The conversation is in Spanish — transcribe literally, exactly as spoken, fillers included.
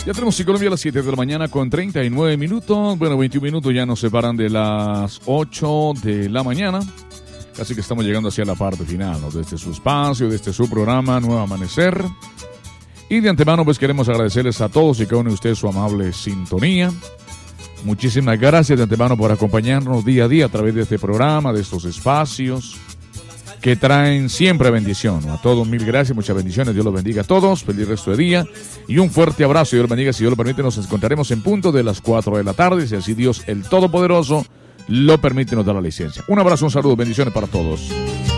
Ya tenemos en Colombia a las siete de la mañana con treinta y nueve minutos. Bueno, veintiún minutos ya nos separan de las ocho de la mañana. Casi que estamos llegando hacia la parte final, ¿no? De este su espacio, de este su programa, Nuevo Amanecer. Y de antemano, pues queremos agradecerles a todos y cada uno de ustedes su amable sintonía. Muchísimas gracias de antemano por acompañarnos día a día a través de este programa, de estos espacios que traen siempre bendición. A todos mil gracias, muchas bendiciones, Dios los bendiga a todos, feliz resto de día y un fuerte abrazo, Dios los bendiga, si Dios lo permite nos encontraremos en punto de las cuatro de la tarde, si así Dios el Todopoderoso lo permite, nos da la licencia. Un abrazo, un saludo, bendiciones para todos.